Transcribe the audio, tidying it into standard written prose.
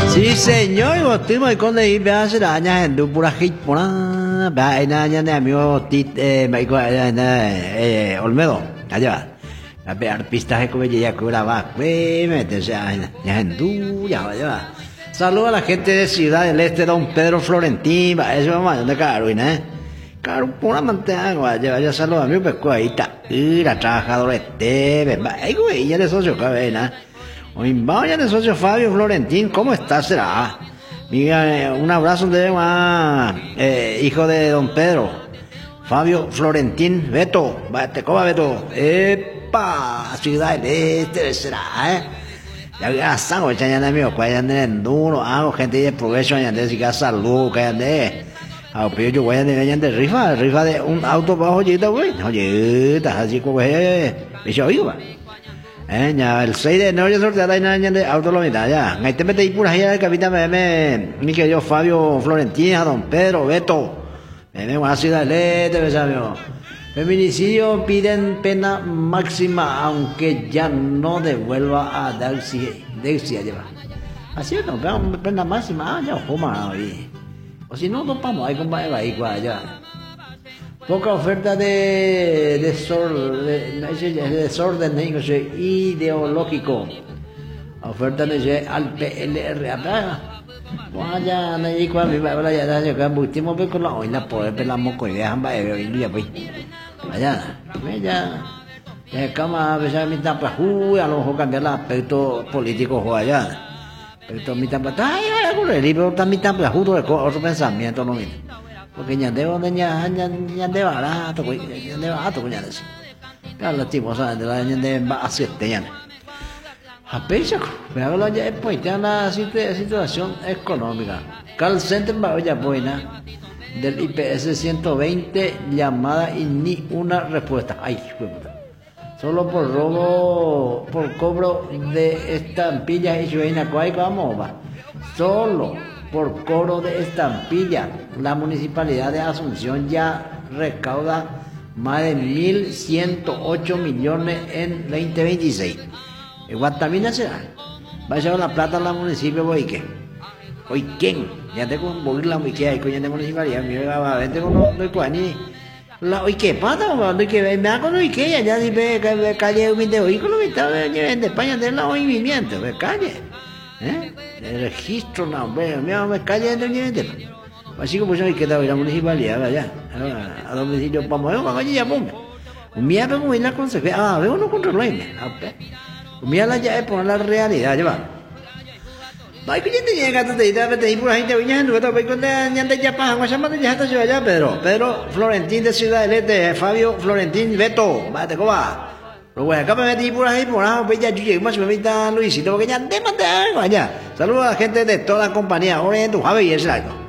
Sí, señor, y vos tuvimos con de ir a hacer años en tu pura hit, pura, va, en años de amigo Tit, Olmedo, allá, a ver, artistas que como ya cura va, meterse ya en tu, ya, allá. Saludos a la gente de Ciudad del Este, don Pedro Florentín, va, eso vamos a de Carolina, Caro, pura manteca, ya saludos a mi pesco ahí está, la trabajadora este, va, ahí güey, ya de socio cabena. Vaya de socio Fabio Florentín, ¿cómo estás? Será. Mira, un abrazo de hijo de don Pedro. Fabio Florentín, Beto, te coma Beto. Epa, Ciudad del Este, será, Ya sango, ya amigo, que hayan de duro, hago gente de progreso, hayan de siga salud, que hayan de. Pero yo voy a de rifa de un auto bajo yita, güey. Oye, así como es, oigo, ya, el 6 de enero ya sorteará en año de auto la mitad ya. Ahí te metí por ahí el capitán mi querido Fabio Florentín, a don Pedro, Beto. Me voy a Ciudad del Este, ¿ves, amigo? Feminicidio piden pena máxima, aunque ya no devuelva a Dexia lleva. Así es, no, pena máxima, ya fuma ahí. O si no, no vamos ahí con ahí, ya. Poca oferta de desorden ideológico. Oferta de al PLR. Vaya, no hay cual viva ahora ya da que último vez con la hoy la poder pelamos con ideas amba de hoy día pues. Vaya, ya cama a veces mi tapa a lo mejor cambiar el aspecto político allá. Pero mi tapa ay, con el libro también tapa justo otro pensamiento no mira. Porque ya debo de barato, ya de barato, ya de ya la tipo, o sea, de la de va a siete ya. A pesar, pero habla ya pues ya la situación económica. Call center va ya buena del IPS 120 llamada y ni una respuesta. Ay, puta. Solo por robo, por cobro de estampillas y suena cuál vamos va. Solo por cobro de estampilla, la municipalidad de Asunción ya recauda más de 1.108 millones en 2026. En Guantamina será. Va a echar la plata a la municipio, ¿voy qué? ¿Hoy quién? Ya tengo un bolir la municipalidad, hay coña de municipalidad, mira, vente con los cuaní. La hoy qué pasa, hoy que me hago hoy qué, ya dice calle humilde hoy con lo que está en España de la movimiento, de calle. El registro, no, me calle de nivel. Así como yo he quedado en la municipalidad, allá, a domicilio, vamos a ver, ya ponga. Un día vemos en la consecuencia, veo no controló, un día ya es poner la realidad, ya va. Ay, que ya te llega, te di por la gente viñando, que te con ya te ya pasan, más llamadas ya está allá, Pedro Florentín de Ciudad del Este, Fabio Florentín, Beto, vete, ¿cómo va? Pero bueno, acá me metí por ahí, pues ya yo llegué más me invita Luisito, porque ya te mandé algo allá. Saludos a la gente de toda la compañía, ahora en tu Javi y es algo.